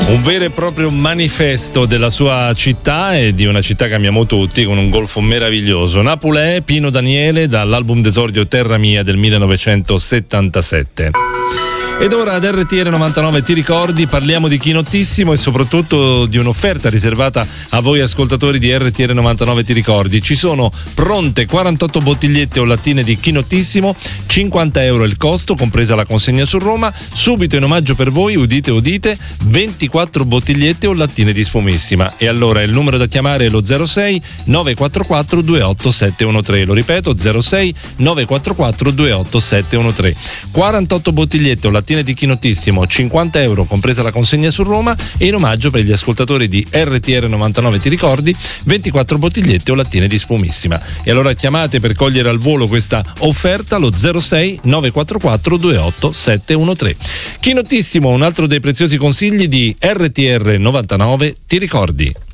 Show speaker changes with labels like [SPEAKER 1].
[SPEAKER 1] Un vero e proprio manifesto della sua città e di una città che amiamo tutti, con un golfo meraviglioso. Napulè, Pino Daniele, dall'album d'esordio Terra Mia del 1977. Ed ora ad RTR 99 Ti ricordi, parliamo di Chinottissimo e soprattutto di un'offerta riservata a voi ascoltatori di RTR 99 Ti ricordi. Ci sono pronte 48 bottigliette o lattine di Chinottissimo, 50 euro il costo, compresa la consegna su Roma. Subito in omaggio per voi, udite udite, 24 bottigliette o lattine di Spumissima. E allora il numero da chiamare è lo 06 944 28713. Lo ripeto, 06 944 28713. 48 bottigliette o lattine di Chinottissimo, 50 euro compresa la consegna su Roma, e in omaggio per gli ascoltatori di RTR 99 Ti ricordi, 24 bottigliette o lattine di Spumissima. E allora chiamate per cogliere al volo questa offerta lo 06 944 28713. Chinottissimo, un altro dei preziosi consigli di RTR 99 Ti ricordi.